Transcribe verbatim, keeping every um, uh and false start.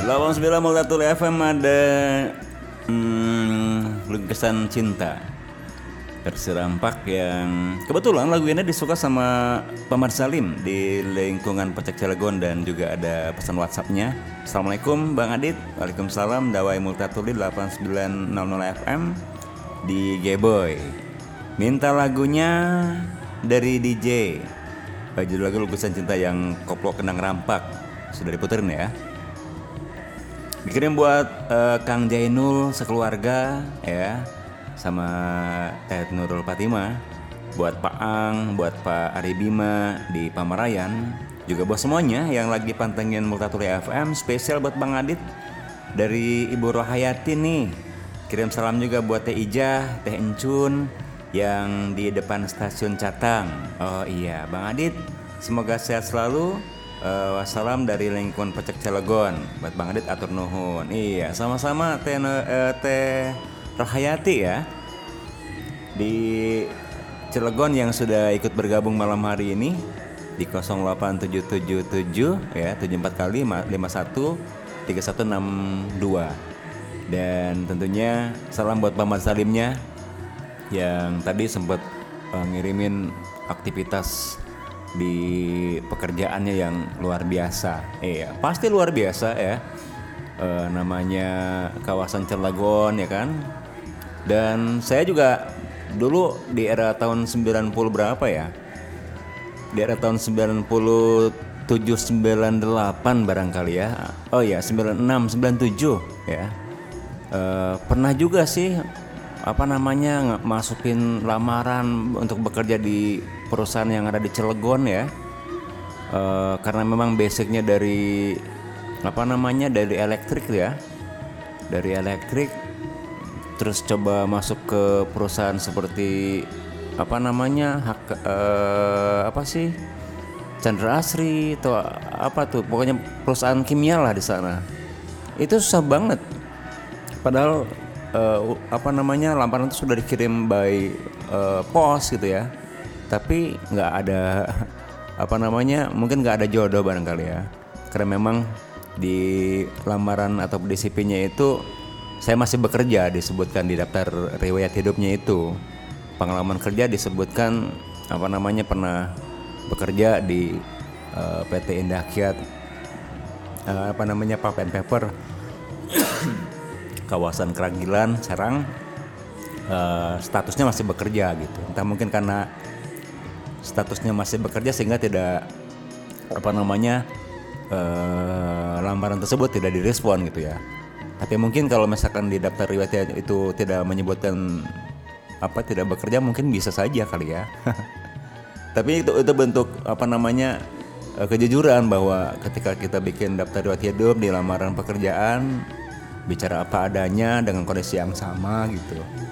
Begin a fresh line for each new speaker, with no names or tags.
delapan puluh sembilan Multatuli F M ada hmm, lukisan cinta versi Rampak yang kebetulan lagu ini disuka sama Pak Mar Salim di lingkungan Pecek Cilegon, dan juga ada pesan WhatsAppnya. Assalamualaikum Bang Adit. Waalaikumsalam. Dawai Multatuli delapan puluh sembilan nol F M di G-Boy. Minta lagunya dari D J. Judul lagu lukisan cinta yang koplo kenang Rampak. Sudah diputerin ya. Dikirim buat uh, Kang Jainul sekeluarga ya, sama Teh Nurul Fatimah, buat Pak Ang, buat Pak Ari Bima di Pamarayan, juga buat semuanya yang lagi pantengin Multatuli F M. Spesial buat Bang Adit dari Ibu Rohayati nih. Kirim salam juga buat Teh Ijah, Teh Encun yang di depan stasiun Catang. Oh iya, Bang Adit, semoga sehat selalu. Uh, wassalam dari lingkungan Pecek Cilegon buat Bang Adit, atur nuhun. Iya, sama-sama Teh uh, Teh Rohayati ya di Cilegon yang sudah ikut bergabung malam hari ini di nol delapan tujuh tujuh tujuh ya tujuh empat kali lima satu tiga satu enam dua. Dan tentunya salam buat Pak Mar Salimnya yang tadi sempat uh, ngirimin aktivitas di pekerjaannya yang luar biasa. Iya, pasti luar biasa ya. E, namanya kawasan Cilegon ya kan. Dan saya juga dulu di era tahun sembilan puluh berapa ya? Di era tahun sembilan puluh tujuh sembilan delapan barangkali ya. Oh ya, sembilan enam sembilan tujuh ya. E, pernah juga sih apa namanya masukin lamaran untuk bekerja di perusahaan yang ada di Cilegon ya, e, karena memang basicnya dari apa namanya dari elektrik ya, dari elektrik, terus coba masuk ke perusahaan seperti apa namanya hak e, apa sih Chandra Asri atau apa tuh, pokoknya perusahaan kimia lah di sana. Itu susah banget, padahal Uh, apa namanya lamaran itu sudah dikirim by uh, pos gitu ya, tapi nggak ada apa namanya mungkin nggak ada jodoh barangkali ya, karena memang di lamaran atau di C V-nya itu saya masih bekerja, disebutkan di daftar riwayat hidupnya itu pengalaman kerja disebutkan apa namanya pernah bekerja di uh, P T Indah Kiat uh, apa namanya Pulp and Paper kawasan Keragilan, Serang. Uh, statusnya masih bekerja gitu. Entah mungkin karena statusnya masih bekerja sehingga tidak apa namanya uh, lamaran tersebut tidak direspon gitu ya. Tapi mungkin kalau misalkan di daftar riwayat itu tidak menyebutkan apa tidak bekerja, mungkin bisa saja kali ya. Tapi itu itu bentuk apa namanya uh, kejujuran bahwa ketika kita bikin daftar riwayat hidup di lamaran pekerjaan, bicara apa adanya dengan kondisi yang sama gitu.